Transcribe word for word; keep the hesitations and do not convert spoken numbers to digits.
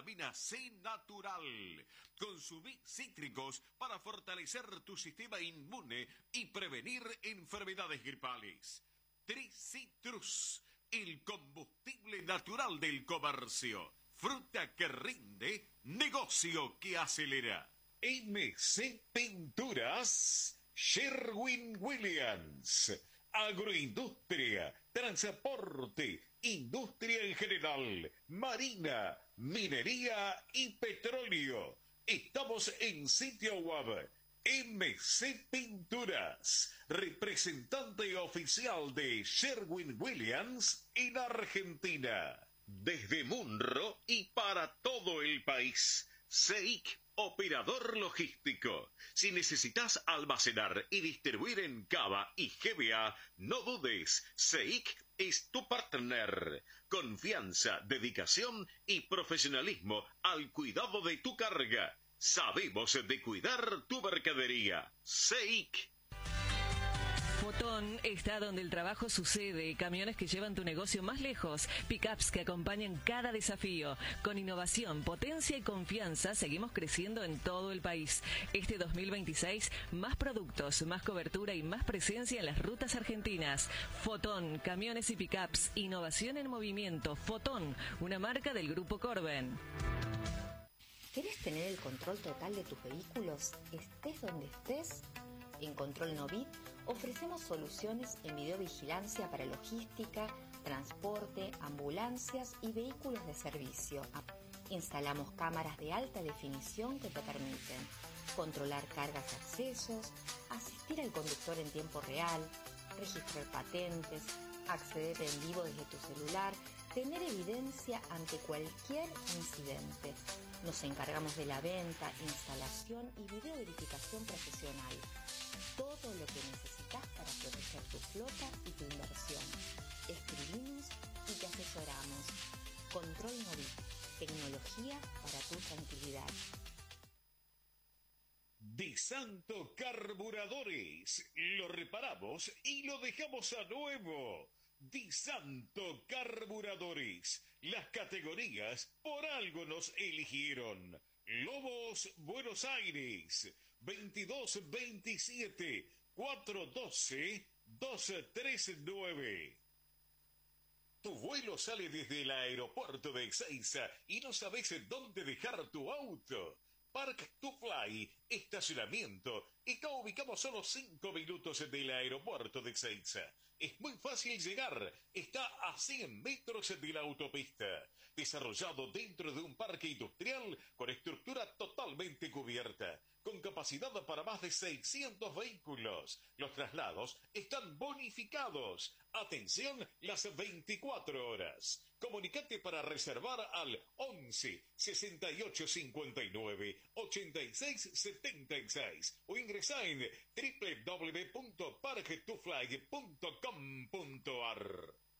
vitamina C natural. Consumí cítricos para fortalecer tu sistema inmune y prevenir enfermedades gripales. Tricitrus, el combustible natural del comercio. Fruta que rinde, negocio que acelera. M C Pinturas, Sherwin-Williams. Agroindustria, transporte, industria en general, marina, minería y petróleo. Estamos en sitio web M C Pinturas, representante oficial de Sherwin-Williams en Argentina. Desde Munro y para todo el país. C E I C, operador logístico. Si necesitas almacenar y distribuir en Cava y G B A, no dudes, C E I C es tu partner. Confianza, dedicación y profesionalismo al cuidado de tu carga. Sabemos de cuidar tu mercadería. C E I C. Fotón está donde el trabajo sucede, camiones que llevan tu negocio más lejos, pickups que acompañan cada desafío. Con innovación, potencia y confianza seguimos creciendo en todo el país. Este dos mil veintiséis, más productos, más cobertura y más presencia en las rutas argentinas. Fotón, camiones y pickups, innovación en movimiento. Fotón, una marca del Grupo Corben. ¿Querés tener el control total de tus vehículos? Estés donde estés. En Control Novit ofrecemos soluciones en videovigilancia para logística, transporte, ambulancias y vehículos de servicio. Instalamos cámaras de alta definición que te permiten controlar cargas y accesos, asistir al conductor en tiempo real, registrar patentes, acceder en vivo desde tu celular, tener evidencia ante cualquier incidente. Nos encargamos de la venta, instalación y videoverificación profesional. Todo lo que necesitas para proteger tu flota y tu inversión. Escribimos y te asesoramos. Control Novit, tecnología para tu tranquilidad. Di Santo Carburadores, lo reparamos y lo dejamos a nuevo. Di Santo Carburadores, las categorías por algo nos eligieron. Lobos, Buenos Aires, veintidós veintisiete, cuatrocientos doce, doscientos treinta y nueve. Tu vuelo sale desde el aeropuerto de Ezeiza y no sabes dónde dejar tu auto. Park to Fly, estacionamiento, está ubicado a solo cinco minutos del aeropuerto de Ezeiza. Es muy fácil llegar, está a cien metros de la autopista. Desarrollado dentro de un parque industrial con estructura totalmente cubierta, con capacidad para más de seiscientos vehículos. Los traslados están bonificados. Atención las veinticuatro horas. Comunicate para reservar al once, sesenta y ocho, cincuenta y nueve, ochenta y seis, setenta y seis o ingresa en doble u doble u doble u punto park to fly punto com punto a r.